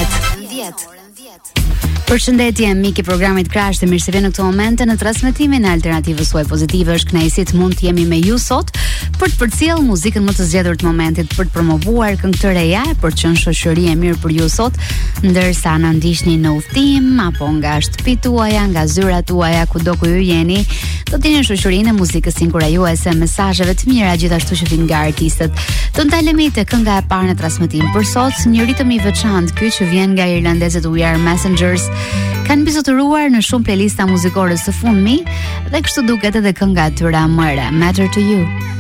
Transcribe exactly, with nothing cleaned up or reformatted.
dhjetë. Përshëndetje, mik i programit Krash, të mirë se vjen në këtë moment në transmetimin e Alternativës suaj pozitive. Është kënaqësi të mund të jemi me ju sot për të përcjell muzikën më të zgjedhur të momentit, për të promovuar këngë të reja, për të qenë shoqëri e mirë për ju sot, ndërsa na ndiqni në udhtim apo nga shtëpitë tuaja, nga zyrat tuaja, kudo ku ju jeni. Do të jeni në shoqërinë e muzikës inkurajuese, mesazheve të mira gjithashtu që vijnë nga artistët. Do ndalemi te kënga e parë në transmetim për sot, një ritëm i veçantë ky që vjen nga irlandezët We Are Messengers. Kanë bizotëruar në shumë playlista muzikore së fundmi dhe kështu duket edhe kënga e tyre më e re, Matter to You.